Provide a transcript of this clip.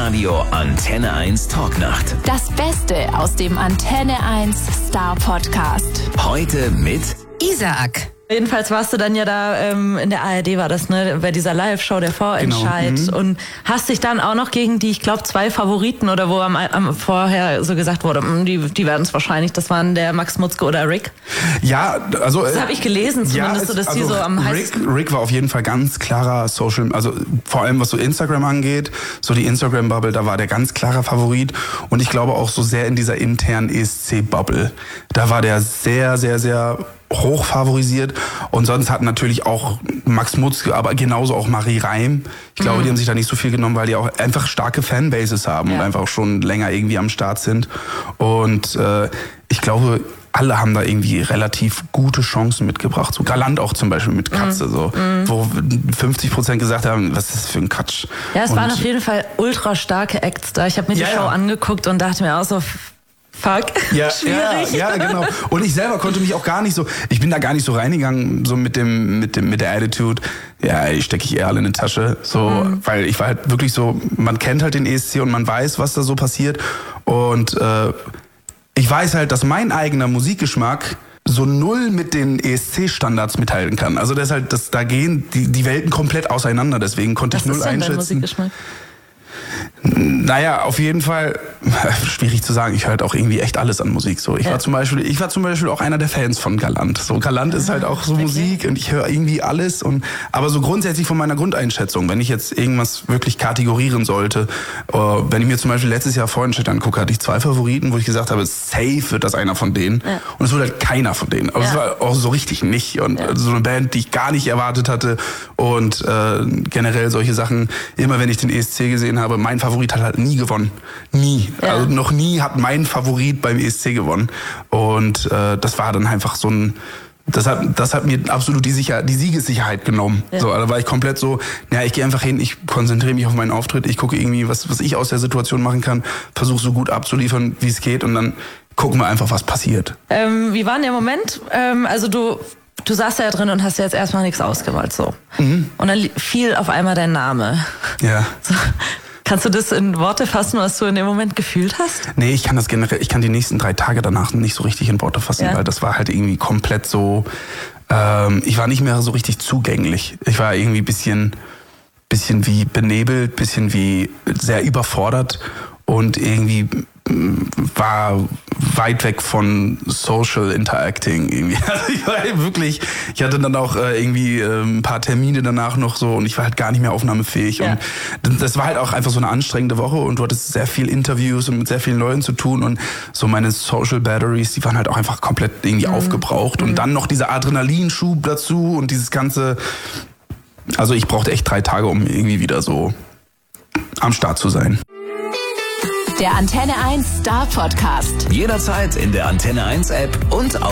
Live-Radio Antenne 1 Talknacht. Das Beste aus dem Antenne 1 Star Podcast. Heute mit Isaac. Jedenfalls warst du dann ja da, in der ARD war das, ne, bei dieser Live-Show, der Vorentscheid. Genau. Und hast dich dann auch noch gegen die, ich glaube, 2 Favoriten oder wo am vorher so gesagt wurde, die werden es wahrscheinlich, das waren der Max Mutzke oder Rick. Ja, also... Das habe ich gelesen zumindest, so dass die so am heißesten... Rick war auf jeden Fall ganz klarer Social, also vor allem was so Instagram angeht, so die Instagram-Bubble, da war der ganz klarer Favorit. Und ich glaube auch so sehr in dieser internen ESC-Bubble. Da war der sehr, sehr, sehr hoch favorisiert. Und sonst hat natürlich auch Max Mutzke, aber genauso auch Marie Reim. Ich glaube, die haben sich da nicht so viel genommen, weil die auch einfach starke Fanbases haben und einfach schon länger irgendwie am Start sind. Und ich glaube, alle haben da irgendwie relativ gute Chancen mitgebracht. So Galant auch zum Beispiel mit Katze, so, wo 50% gesagt haben, was ist das für ein Quatsch. Ja, es waren auf jeden Fall ultra starke Acts da. Ich habe mir die Show angeguckt und dachte mir auch so... Fuck, schwierig. Ja, genau. Und ich selber konnte mich auch gar nicht so, ich bin da gar nicht so reingegangen, so mit der Attitude, ja, ich stecke ich eher alle in die Tasche, so, weil ich war halt wirklich so, man kennt halt den ESC und man weiß, was da so passiert und ich weiß halt, dass mein eigener Musikgeschmack so null mit den ESC-Standards mithalten kann. Also das ist halt, da gehen die Welten komplett auseinander, deswegen konnte ich null einschätzen. Was ist denn dein Musikgeschmack? Naja, auf jeden Fall, schwierig zu sagen, ich höre halt auch irgendwie echt alles an Musik. So, ich war zum Beispiel auch einer der Fans von Galant. So, Galant ist halt auch so Musik und ich höre irgendwie alles. Aber so grundsätzlich von meiner Grundeinschätzung, wenn ich jetzt irgendwas wirklich kategorieren sollte, wenn ich mir zum Beispiel letztes Jahr Vorentscheid angucke, hatte ich 2 Favoriten, wo ich gesagt habe, safe wird das einer von denen. Ja. Und es wurde halt keiner von denen. Aber es war auch so richtig nicht. Und so eine Band, die ich gar nicht erwartet hatte. Und generell solche Sachen, immer wenn ich den ESC gesehen habe, mein Favorit hat halt nie gewonnen. Nie. Ja. Also noch nie hat mein Favorit beim ESC gewonnen. Und das war dann einfach so ein... Das hat mir absolut die Siegessicherheit genommen. Ja. So, da war ich komplett so, ich gehe einfach hin, ich konzentriere mich auf meinen Auftritt, ich gucke irgendwie, was ich aus der Situation machen kann, versuche so gut abzuliefern, wie es geht und dann gucken wir einfach, was passiert. Wie war denn der Moment? Also du saßt ja drin und hast ja jetzt erstmal nichts ausgewählt, so. Und dann fiel auf einmal dein Name. Ja. So. Kannst du das in Worte fassen, was du in dem Moment gefühlt hast? Nee, ich kann die nächsten 3 Tage danach nicht so richtig in Worte fassen, weil das war halt irgendwie komplett so, ich war nicht mehr so richtig zugänglich. Ich war irgendwie bisschen wie benebelt, bisschen wie sehr überfordert und irgendwie war weit weg von Social Interacting irgendwie. Also ich hatte dann auch irgendwie ein paar Termine danach noch so und ich war halt gar nicht mehr aufnahmefähig. Ja. Und das war halt auch einfach so eine anstrengende Woche und du hattest sehr viel Interviews und mit sehr vielen Leuten zu tun und so meine Social Batteries, die waren halt auch einfach komplett irgendwie aufgebraucht und dann noch dieser Adrenalinschub dazu und dieses ganze, also ich brauchte echt 3 Tage, um irgendwie wieder so am Start zu sein. Der Antenne 1 Star Podcast. jederzeit in der Antenne 1 App und